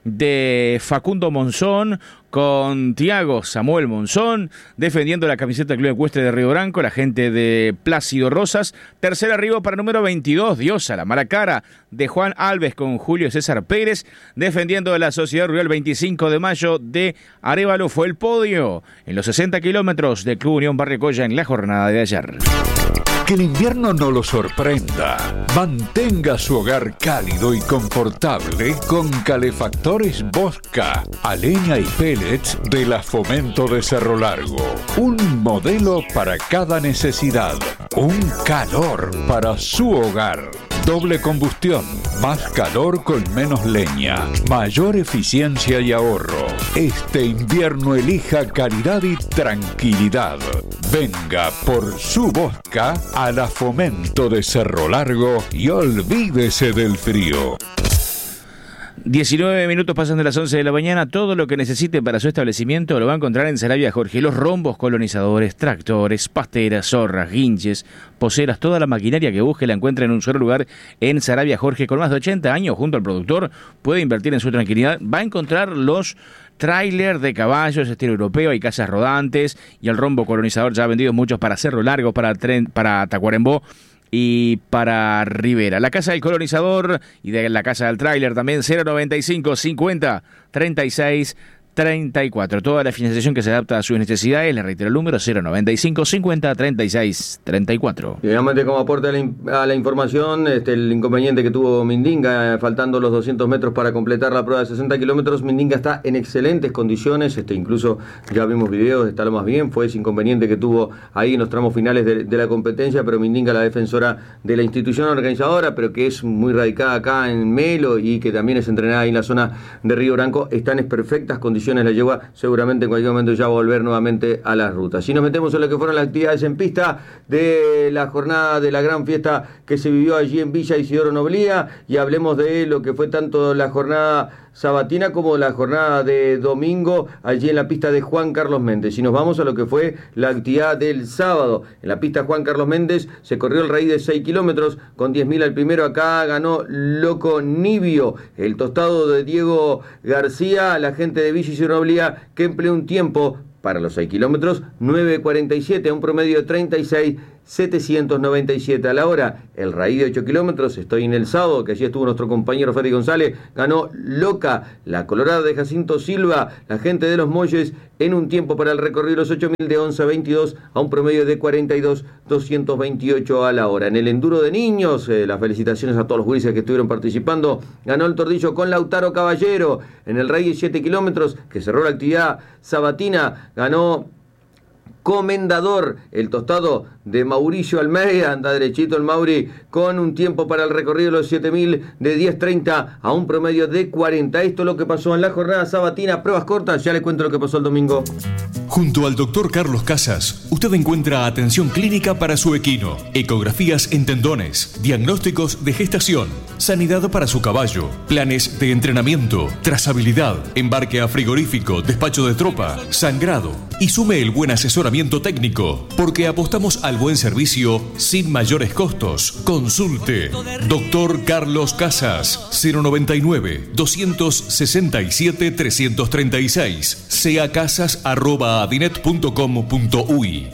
de Facundo Monzón, con Tiago Samuel Monzón, defendiendo la camiseta del Club Ecuestre de Río Branco, la gente de Plácido Rosas. Tercer arribo para número veintidós, Diosa, la mala cara de Juan Alves, con Julio César Pérez, defendiendo la Sociedad Rural veinticinco de mayo de Arévalo. Fue el podio en los sesenta kilómetros del Club Unión Barrio Colla en la jornada de ayer. Que el invierno no lo sorprenda. Mantenga su hogar cálido y confortable con calefactores Bosca, a leña y pellets de la Fomento de Cerro Largo. Un modelo para cada necesidad. Un calor para su hogar. Doble combustión, más calor con menos leña, mayor eficiencia y ahorro. Este invierno elija calidad y tranquilidad. Venga por su Bosca a la Fomento de Cerro Largo y olvídese del frío. diecinueve minutos pasan de las once de la mañana. Todo lo que necesite para su establecimiento lo va a encontrar en Sarabia Jorge. Los rombos colonizadores, tractores, pasteras, zorras, guinches, poceras, toda la maquinaria que busque la encuentra en un solo lugar en Sarabia Jorge. Con más de ochenta años junto al productor, puede invertir en su tranquilidad. Va a encontrar los tráiler de caballos estilo europeo, hay casas rodantes y el rombo colonizador ya ha vendido muchos para Cerro Largo, para, tren, para Tacuarembó y para Rivera. La casa del colonizador y de la casa del tráiler también, cero noventa y cinco cincuenta treinta y seis treinta y cuatro. Toda la financiación que se adapta a sus necesidades, le reitero el número cero noventa y cinco cincuenta treinta y seis treinta y cuatro. Y obviamente, como aporte a la, in- a la información, este, el inconveniente que tuvo Mindinga, eh, faltando los doscientos metros para completar la prueba de sesenta kilómetros, Mindinga está en excelentes condiciones, este, incluso ya vimos videos, está lo más bien, fue ese inconveniente que tuvo ahí en los tramos finales de, de la competencia, pero Mindinga, la defensora de la institución organizadora, pero que es muy radicada acá en Melo y que también es entrenada ahí en la zona de Río Branco, están en perfectas condiciones condiciones la yegua, seguramente en cualquier momento ya volver nuevamente a las rutas. Si nos metemos en lo que fueron las actividades en pista de la jornada de la gran fiesta que se vivió allí en Villa Isidoro Noblía, y hablemos de lo que fue tanto la jornada sabatina como la jornada de domingo allí en la pista de Juan Carlos Méndez. Y nos vamos a lo que fue la actividad del sábado. En la pista Juan Carlos Méndez se corrió el raíz de seis kilómetros con diez mil al primero. Acá ganó Loco Nibio, el tostado de Diego García, la gente de Villa Isidoro Noblía, que empleó un tiempo para los seis kilómetros, nueve cuarenta y siete, a un promedio de treinta y seis setecientos noventa y siete a la hora. El raíz de ocho kilómetros, estoy en el sábado, que allí estuvo nuestro compañero Freddy González, ganó Loca, la colorada de Jacinto Silva, la gente de Los Molles, en un tiempo para el recorrido de los ocho mil de once veintidós, a un promedio de cuarenta y dos doscientos veintiocho a la hora. En el enduro de niños, eh, las felicitaciones a todos los gurises que estuvieron participando, ganó el Tordillo con Lautaro Caballero. En el raíz de siete kilómetros, que cerró la actividad sabatina, ganó Comendador, el tostado de Mauricio Almeida, anda derechito el Mauri, con un tiempo para el recorrido de los siete mil de diez treinta a un promedio de cuarenta. Esto es lo que pasó en la jornada sabatina, pruebas cortas, ya les cuento lo que pasó el domingo. Junto al doctor Carlos Casas, usted encuentra atención clínica para su equino, ecografías en tendones, diagnósticos de gestación, sanidad para su caballo, planes de entrenamiento, trazabilidad, embarque a frigorífico, despacho de tropa, sangrado, y sume el buen asesoramiento técnico, porque apostamos al buen servicio sin mayores costos. Consulte doctor Carlos Casas, cero noventa y nueve, doscientos sesenta y siete, trescientos treinta y seis, seacasas arroba adinet punto com punto uy.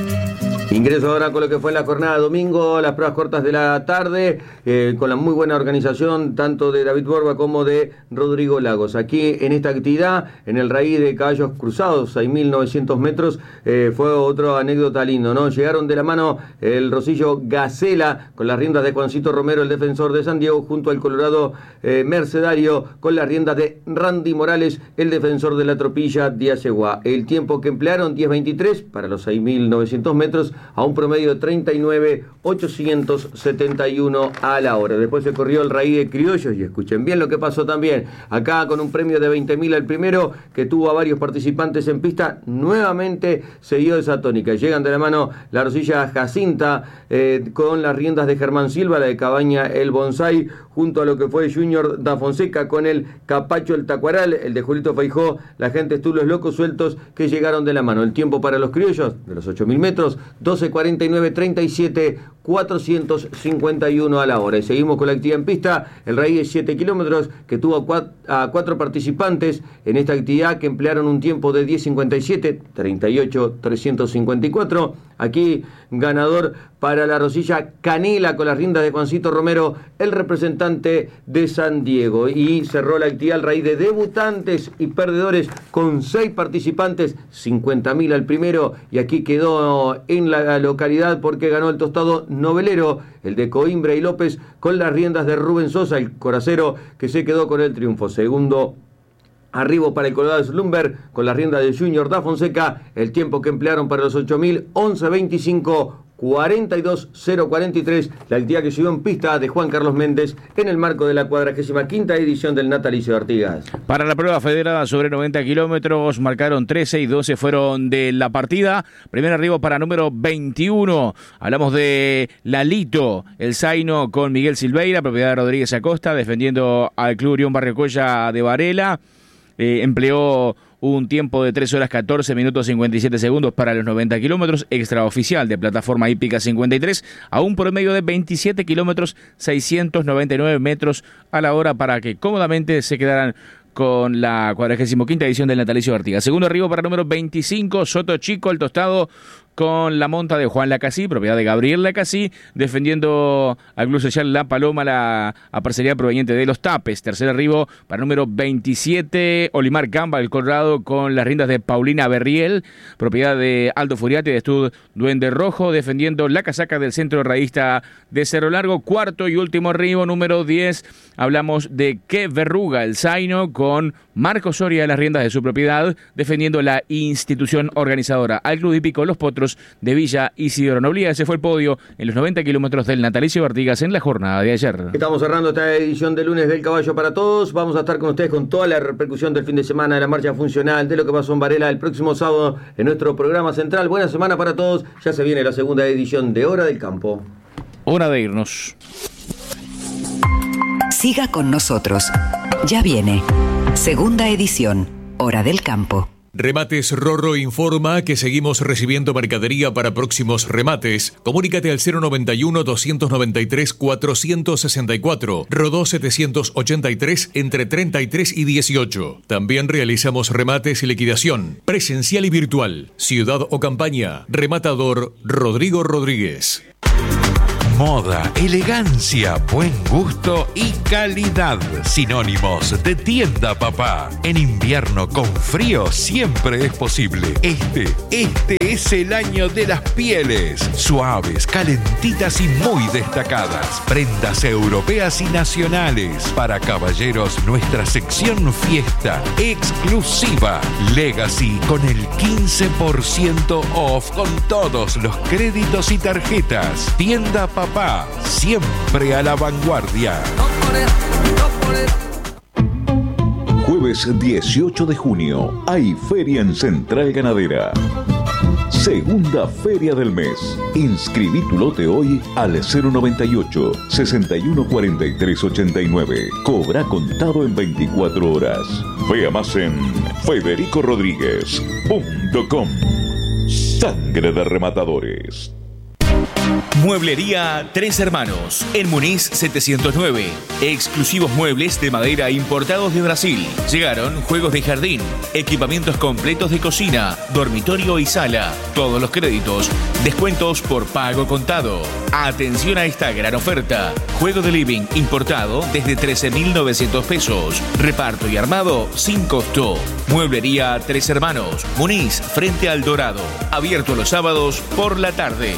Ingreso ahora con lo que fue en la jornada de domingo, las pruebas cortas de la tarde, eh, con la muy buena organización tanto de David Borba como de Rodrigo Lagos. Aquí en esta actividad, en el raíz de caballos cruzados, seis mil novecientos metros, eh, fue otra anécdota lindo, ¿no? Llegaron de la mano el Rosillo Gacela con las riendas de Juancito Romero, el defensor de San Diego, junto al Colorado eh, Mercedario con las riendas de Randy Morales, el defensor de la tropilla de Asegua. El tiempo que emplearon, diez veintitrés para los seis mil novecientos metros, a un promedio de treinta y nueve ochocientos setenta y uno a la hora. Después se corrió el raíz de Criollos, y escuchen bien lo que pasó también acá, con un premio de veinte mil al primero, que tuvo a varios participantes en pista. Nuevamente se dio esa tónica, llegan de la mano la arcilla Jacinta eh, con las riendas de Germán Silva, la de Cabaña el Bonsai, junto a lo que fue Junior da Fonseca con el Capacho el Tacuaral, el de Julito Feijó, la gente Estulos Locos Sueltos, que llegaron de la mano. El tiempo para los criollos de los ocho mil metros, doce cuarenta y nueve treinta y siete, cuatrocientos cincuenta y uno a la hora. Y seguimos con la actividad en pista, el raíz de siete kilómetros, que tuvo a cuatro, a cuatro participantes en esta actividad, que emplearon un tiempo de diez cincuenta y siete, treinta y ocho trescientos cincuenta y cuatro. Aquí ganador para la Rosilla Canela con las riendas de Juancito Romero, el representante de San Diego. Y cerró la actividad al raíz de debutantes y perdedores con seis participantes, cincuenta mil al primero, y aquí quedó en la localidad porque ganó el tostado novelero, el de Coimbra y López, con las riendas de Rubén Sosa, el coracero, que se quedó con el triunfo. Segundo arribo para el Colorado Slumber con la rienda de Junior da Fonseca, el tiempo que emplearon para los ocho mil, once veinticinco, cuarenta y dos cero cuarenta y tres, la actividad que llegó en pista de Juan Carlos Méndez en el marco de la cuadragésima quinta edición del Natalicio de Artigas. Para la prueba federada sobre noventa kilómetros marcaron trece y doce fueron de la partida. Primer arribo para número veintiuno. Hablamos de Lalito, el Zaino, con Miguel Silveira, propiedad de Rodríguez Acosta, defendiendo al Club Unión Barrio Colla de Varela. Eh, empleó un tiempo de tres horas catorce minutos cincuenta y siete segundos para los noventa kilómetros, extraoficial de plataforma hípica cincuenta y tres, a un promedio de veintisiete kilómetros seiscientos noventa y nueve metros a la hora, para que cómodamente se quedaran con la cuadragésima quinta edición del Natalicio de Artigas. Segundo arribo para número veinticinco, Soto Chico, el tostado, con la monta de Juan Lacasí, propiedad de Gabriel Lacasí, defendiendo al Club Social La Paloma, la aparcería proveniente de Los Tapes. Tercer arribo para número veintisiete, Olimar Camba, el Colorado, con las riendas de Paulina Berriel, propiedad de Aldo Furiati, de Estud Duende Rojo, defendiendo la casaca del Centro Raísta de Cerro Largo. Cuarto y último arribo, número diez, hablamos de Que Verruga, el Zaino, con Marco Soria, las riendas de su propiedad, defendiendo la institución organizadora, al Club Hípico Los Potros, kilómetros de Villa Isidoro Noblía. Ese fue el podio en los noventa kilómetros del Natalicio Artigas en la jornada de ayer. Estamos cerrando esta edición de lunes del Caballo para Todos. Vamos a estar con ustedes con toda la repercusión del fin de semana, de la marcha funcional, de lo que pasó en Varela el próximo sábado en nuestro programa central. Buena semana para todos. Ya se viene la segunda edición de Hora del Campo. Hora de irnos. Siga con nosotros. Ya viene. Segunda edición. Hora del Campo. Remates Rorro informa que seguimos recibiendo mercadería para próximos remates. Comunícate al cero noventa y uno, doscientos noventa y tres, cuatrocientos sesenta y cuatro, Rodó setecientos ochenta y tres, entre treinta y tres y dieciocho. También realizamos remates y liquidación, presencial y virtual. Ciudad o campaña. Rematador Rodrigo Rodríguez. Moda, elegancia, buen gusto y calidad. Sinónimos de Tienda Papá. En invierno con frío siempre es posible. Este, este es el año de las pieles. Suaves, calentitas y muy destacadas. Prendas europeas y nacionales. Para caballeros, nuestra sección fiesta exclusiva. Legacy con el quince por ciento off con todos los créditos y tarjetas. Tienda Papá. Papá, siempre a la vanguardia. Jueves dieciocho de junio, hay feria en Central Ganadera. Segunda feria del mes. Inscribí tu lote hoy al cero noventa y ocho, sesenta y uno cuarenta y tres ochenta y nueve. Cobra contado en veinticuatro horas. Vea más en federico rodríguez punto com. Sangre de rematadores. Mueblería Tres Hermanos, en Muniz setecientos nueve. Exclusivos muebles de madera importados de Brasil. Llegaron juegos de jardín, equipamientos completos de cocina, dormitorio y sala. Todos los créditos, descuentos por pago contado. Atención a esta gran oferta. Juego de living importado desde trece mil novecientos pesos. Reparto y armado sin costo. Mueblería Tres Hermanos, Muniz frente al Dorado. Abierto los sábados por la tarde.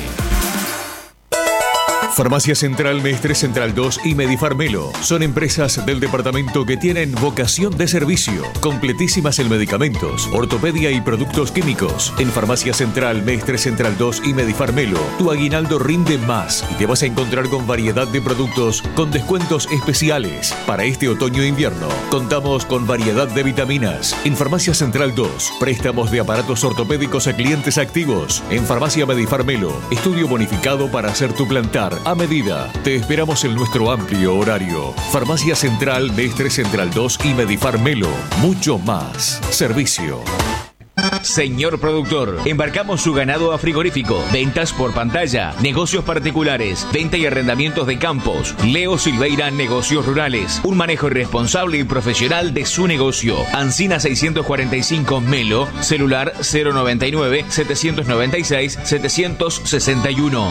Farmacia Central Mestre Central dos y Medifarmelo son empresas del departamento que tienen vocación de servicio, completísimas en medicamentos, ortopedia y productos químicos. En Farmacia Central Mestre Central dos y Medifarmelo, tu aguinaldo rinde más y te vas a encontrar con variedad de productos con descuentos especiales. Para este otoño e invierno, contamos con variedad de vitaminas. En Farmacia Central dos, préstamos de aparatos ortopédicos a clientes activos. En Farmacia Medifarmelo, estudio bonificado para hacer tu plantar a medida. Te esperamos en nuestro amplio horario. Farmacia Central, Mestre Central dos y Medifarmelo. Mucho más. Servicio. Señor productor, embarcamos su ganado a frigorífico, ventas por pantalla, negocios particulares, venta y arrendamientos de campos. Leo Silveira Negocios Rurales, un manejo responsable y profesional de su negocio. Ancina seiscientos cuarenta y cinco Melo, celular cero noventa y nueve, setecientos noventa y seis, setecientos sesenta y uno.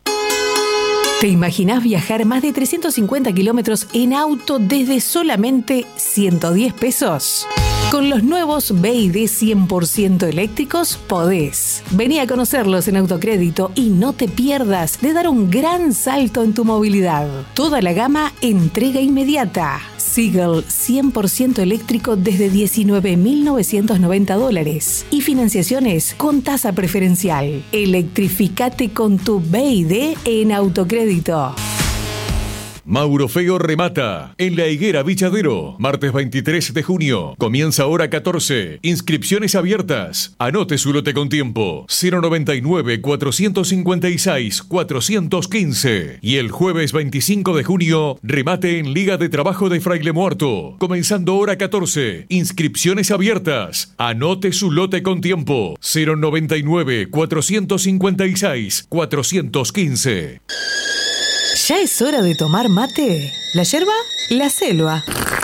¿Te imaginás viajar más de trescientos cincuenta kilómetros en auto desde solamente ciento diez pesos? Con los nuevos B y D cien por ciento eléctricos podés. Vení a conocerlos en Autocrédito y no te pierdas de dar un gran salto en tu movilidad. Toda la gama entrega inmediata. Seagull cien por ciento eléctrico desde diecinueve mil novecientos noventa dólares y financiaciones con tasa preferencial. Electrificate con tu B y D en Autocrédito. Mauro Feo remata en La Higuera Vichadero, martes veintitrés de junio. Comienza hora catorce. Inscripciones abiertas. Anote su lote con tiempo. cero noventa y nueve, cuatrocientos cincuenta y seis, cuatrocientos quince. Y el jueves veinticinco de junio, remate en Liga de Trabajo de Fraile Muerto. Comenzando hora catorce. Inscripciones abiertas. Anote su lote con tiempo. cero noventa y nueve, cuatrocientos cincuenta y seis, cuatrocientos quince. ¿Ya es hora de tomar mate? ¿La yerba? La selva.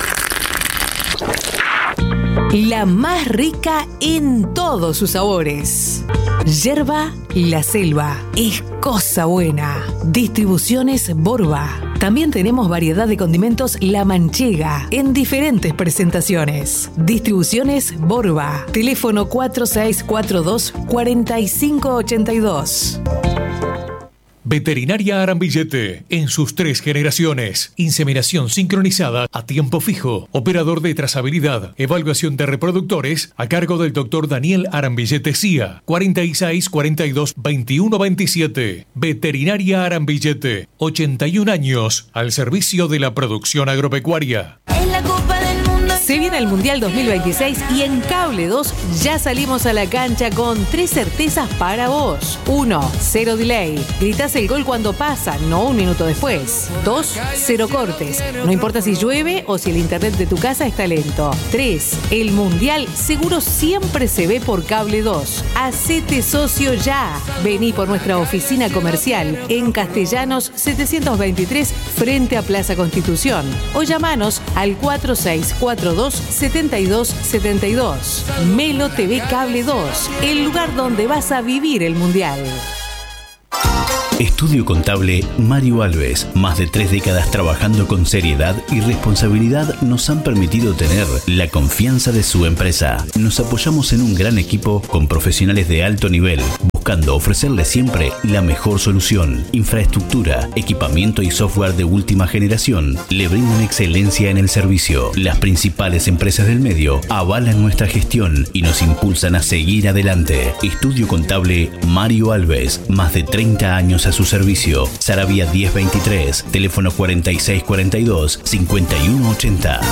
La más rica en todos sus sabores. Yerba La Selva. Es cosa buena. Distribuciones Borba. También tenemos variedad de condimentos La Manchega en diferentes presentaciones. Distribuciones Borba. Teléfono cuatro seis cuatro dos, cuatro cinco ocho dos. Veterinaria Arambillete, en sus tres generaciones. Inseminación sincronizada a tiempo fijo. Operador de trazabilidad. Evaluación de reproductores a cargo del doctor Daniel Arambillete C I A. cuarenta y seis, cuarenta y dos, veintiuno, veintisiete. Veterinaria Arambillete. ochenta y un años al servicio de la producción agropecuaria. En la Copa del Mundo se viene el Mundial dos mil veintiséis y en Cable dos ya salimos a la cancha con tres certezas para vos. Uno, cero delay. Gritás el gol cuando pasa, no un minuto después. Dos, cero cortes. No importa si llueve o si el internet de tu casa está lento. Tres, el Mundial seguro siempre se ve por Cable dos. Hacete socio ya. Vení por nuestra oficina comercial en Castellanos setecientos veintitrés frente a Plaza Constitución o llamanos al cuatro seis cuatro dos, siete dos siete dos. Melo T V Cable dos, el lugar donde vas a vivir el Mundial. Estudio Contable Mario Alves. Más de tres décadas trabajando con seriedad y responsabilidad nos han permitido tener la confianza de su empresa. Nos apoyamos en un gran equipo con profesionales de alto nivel, buscando ofrecerle siempre la mejor solución. Infraestructura, equipamiento y software de última generación le brindan excelencia en el servicio. Las principales empresas del medio avalan nuestra gestión y nos impulsan a seguir adelante. Estudio Contable Mario Alves. Más de treinta años a su servicio. Saravia diez veintitrés, teléfono cuarenta y seis cuarenta y dos, cincuenta y uno ochenta.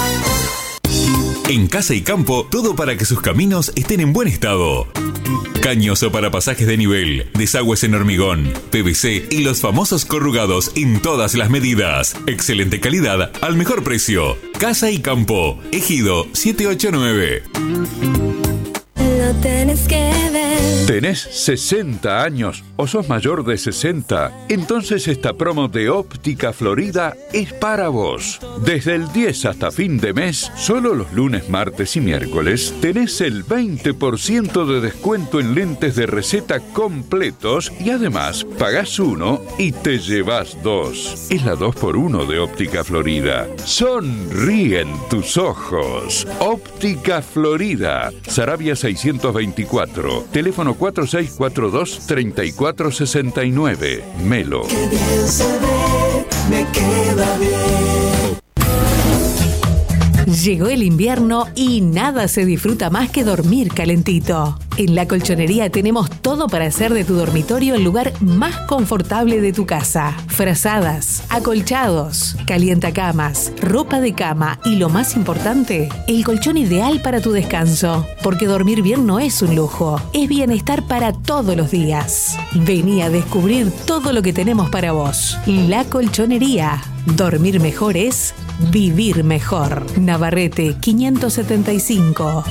En Casa y Campo, todo para que sus caminos estén en buen estado. Caños para pasajes de nivel, desagües en hormigón, P V C y los famosos corrugados en todas las medidas. Excelente calidad al mejor precio. Casa y Campo, Ejido siete ocho nueve. Lo tenés que ver. ¿Tenés sesenta años o sos mayor de sesenta? Entonces esta promo de Óptica Florida es para vos. Desde el diez hasta fin de mes, solo los lunes, martes y miércoles, tenés el veinte por ciento de descuento en lentes de receta completos y además pagás uno y te llevas dos. Es la dos por uno de Óptica Florida. Sonríen tus ojos. Óptica Florida. Saravia seiscientos veinticuatro. Teléfono cuatro seis cuatro dos, tres cuatro seis nueve. Melo. Qué bien se ve, me queda bien. Llegó el invierno y nada se disfruta más que dormir calentito. En La Colchonería tenemos todo para hacer de tu dormitorio el lugar más confortable de tu casa. Frazadas, acolchados, calientacamas, ropa de cama y lo más importante, el colchón ideal para tu descanso. Porque dormir bien no es un lujo, es bienestar para todos los días. Vení a descubrir todo lo que tenemos para vos. La Colchonería. Dormir mejor es vivir mejor. Navarrete quinientos setenta y cinco.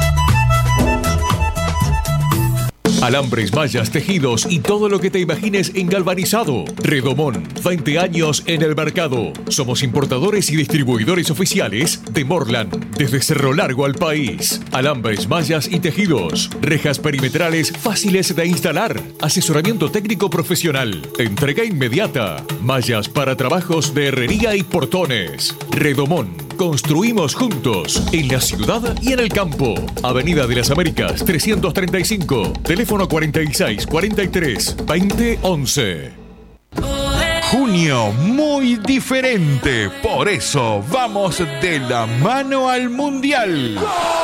Alambres, mallas, tejidos y todo lo que te imagines en galvanizado. Redomón, veinte años en el mercado. Somos importadores y distribuidores oficiales de Morland, desde Cerro Largo al país. Alambres, mallas y tejidos. Rejas perimetrales fáciles de instalar. Asesoramiento técnico profesional. Entrega inmediata. Mallas para trabajos de herrería y portones. Redomón. Construimos juntos, en la ciudad y en el campo. Avenida de las Américas, trescientos treinta y cinco. Teléfono cuarenta y seis, cuarenta y tres, veinte, once. Junio muy diferente, por eso vamos de la mano al Mundial.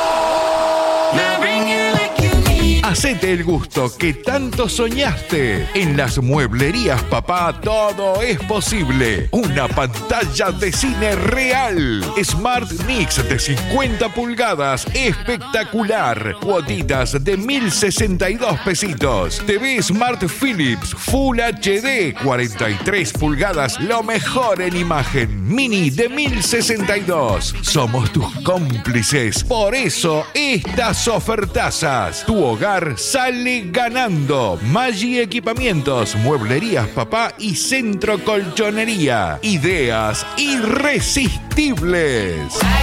Hacete el gusto que tanto soñaste. En las mueblerías Papá todo es posible. Una pantalla de cine real. Smart Mix de cincuenta pulgadas. Espectacular. Cuotitas de mil sesenta y dos pesitos. T V Smart Philips Full H D. cuarenta y tres pulgadas. Lo mejor en imagen. Mini de mil sesenta y dos. Somos tus cómplices. Por eso estas ofertazas. Tu hogar sale ganando. Maggi Equipamientos, Mueblerías Papá y Centro Colchonería. Ideas irresistibles.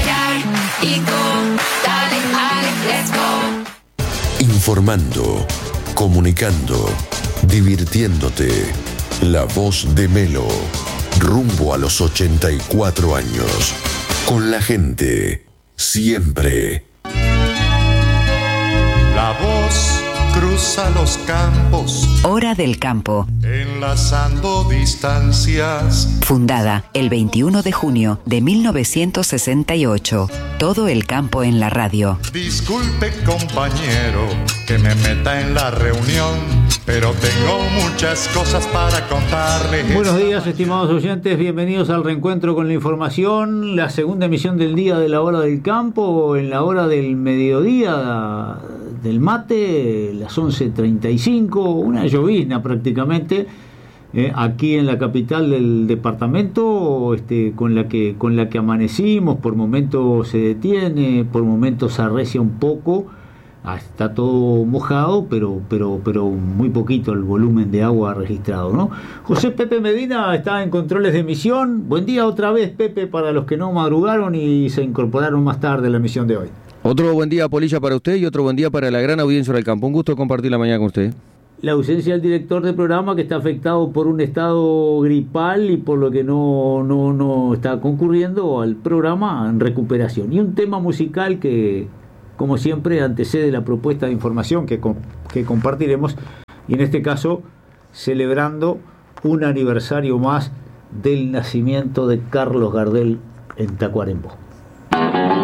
Informando, comunicando, divirtiéndote. La voz de Melo. Rumbo a los ochenta y cuatro años. Con la gente. Siempre. La voz cruza los campos. Hora del Campo. Enlazando distancias. Fundada el veintiuno de junio de mil novecientos sesenta y ocho. Todo el campo en la radio. Disculpe, compañero, que me meta en la reunión, pero tengo muchas cosas para contarles. Buenos días, estimados oyentes, bienvenidos al reencuentro con la información, la segunda emisión del día de la Hora del Campo, en la hora del mediodía del mate, las once treinta y cinco, una llovizna prácticamente, eh, aquí en la capital del departamento, este, con la que con la que amanecimos, por momentos se detiene, por momentos se arrecia un poco. Ah, está todo mojado, pero, pero, pero muy poquito el volumen de agua registrado, ¿no? José Pepe Medina está en controles de emisión. Buen día otra vez, Pepe, para los que no madrugaron y se incorporaron más tarde a la emisión de hoy. Otro buen día, Polilla, para usted y otro buen día para la gran audiencia del campo. Un gusto compartir la mañana con usted. La ausencia del director de programa, que está afectado por un estado gripal y por lo que no, no, no está concurriendo al programa en recuperación. Y un tema musical que, como siempre, antecede la propuesta de información que, que compartiremos, y en este caso celebrando un aniversario más del nacimiento de Carlos Gardel en Tacuarembó.